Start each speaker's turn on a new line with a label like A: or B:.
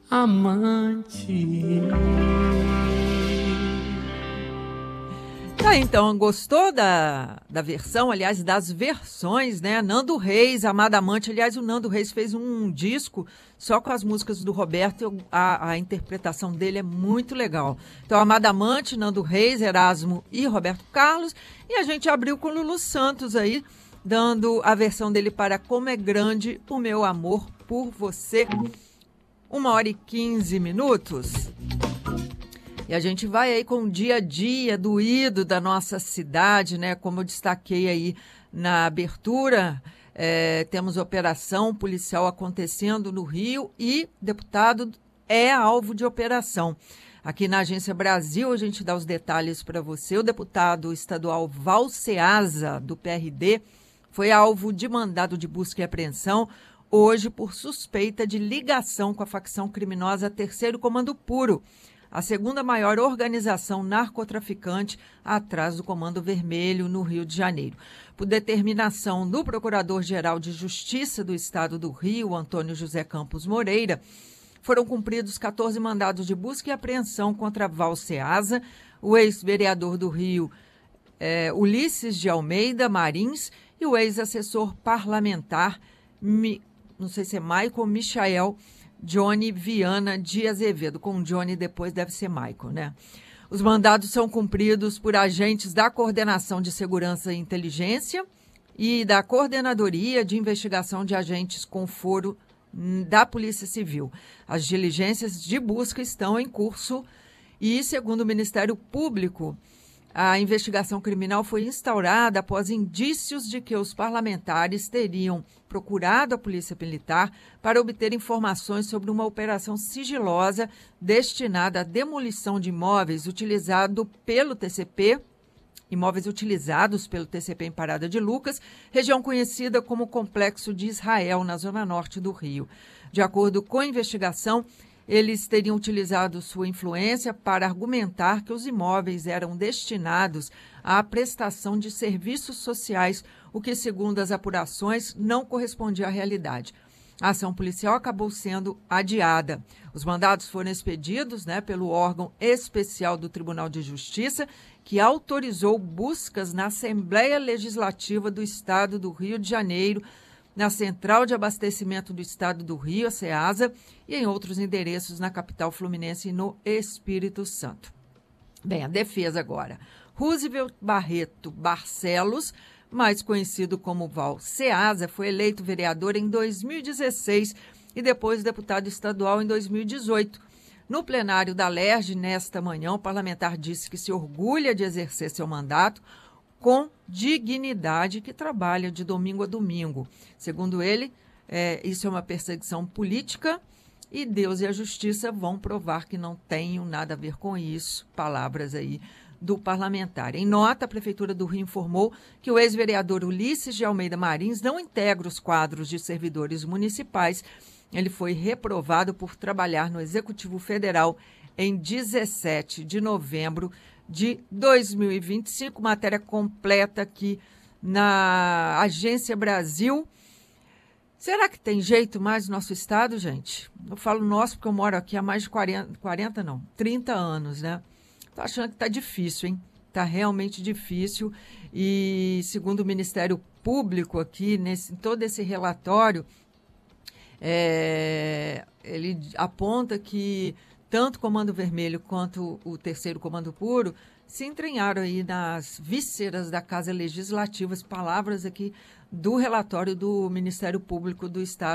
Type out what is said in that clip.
A: amante.
B: Tá, então, gostou da versão, aliás, das versões, né? Nando Reis, Amada Amante. Aliás, o Nando Reis fez um disco só com as músicas do Roberto. A interpretação dele é muito legal. Então, Amada Amante, Nando Reis, Erasmo e Roberto Carlos. E a gente abriu com Lulu Santos aí, dando a versão dele para Como é Grande o Meu Amor por Você. 1h15. E a gente vai aí com o dia a dia doído da nossa cidade, né? Como eu destaquei aí na abertura, temos operação policial acontecendo no Rio e deputado é alvo de operação. Aqui na Agência Brasil, a gente dá os detalhes para você. O deputado estadual Val Ceasa, do PRD, foi alvo de mandado de busca e apreensão hoje por suspeita de ligação com a facção criminosa Terceiro Comando Puro, a segunda maior organização narcotraficante atrás do Comando Vermelho no Rio de Janeiro. Por determinação do Procurador-Geral de Justiça do Estado do Rio, Antônio José Campos Moreira, foram cumpridos 14 mandados de busca e apreensão contra Val Ceasa, o ex-vereador do Rio, Ulisses de Almeida Marins, e o ex-assessor parlamentar, não sei se é Michael Michael Johnny Viana de Azevedo. Com Johnny depois deve ser Michael, né? Os mandados são cumpridos por agentes da Coordenação de Segurança e Inteligência e da Coordenadoria de Investigação de Agentes com Foro da Polícia Civil. As diligências de busca estão em curso e, segundo o Ministério Público, a investigação criminal foi instaurada após indícios de que os parlamentares teriam procurado a Polícia Militar para obter informações sobre uma operação sigilosa destinada à demolição de imóveis utilizados pelo TCP em Parada de Lucas, região conhecida como Complexo de Israel, na zona norte do Rio. De acordo com a investigação, eles teriam utilizado sua influência para argumentar que os imóveis eram destinados à prestação de serviços sociais, o que, segundo as apurações, não correspondia à realidade. A ação policial acabou sendo adiada. Os mandados foram expedidos, pelo órgão especial do Tribunal de Justiça, que autorizou buscas na Assembleia Legislativa do Estado do Rio de Janeiro, na Central de Abastecimento do Estado do Rio, a CEASA, e em outros endereços na capital fluminense e no Espírito Santo. Bem, a defesa agora. Roosevelt Barreto Barcelos, mais conhecido como Val Ceasa, foi eleito vereador em 2016 e depois deputado estadual em 2018. No plenário da LERJ, nesta manhã, o parlamentar disse que se orgulha de exercer seu mandato com dignidade, que trabalha de domingo a domingo. Segundo ele, isso é uma perseguição política e Deus e a Justiça vão provar que não tenham nada a ver com isso. Palavras aí do parlamentar. Em nota, a Prefeitura do Rio informou que o ex-vereador Ulisses de Almeida Marins não integra os quadros de servidores municipais. Ele foi reprovado por trabalhar no Executivo Federal em 17 de novembro de 2025. Matéria completa aqui na Agência Brasil. Será que tem jeito mais no nosso estado, gente? Eu falo nosso porque eu moro aqui há mais de 30 anos, né? Tô achando que tá difícil, hein? Tá realmente difícil. E segundo o Ministério Público aqui, em todo esse relatório, ele aponta que tanto o Comando Vermelho quanto o Terceiro Comando Puro se entranharam aí nas vísceras da Casa Legislativa. Palavras aqui do relatório do Ministério Público do Estado.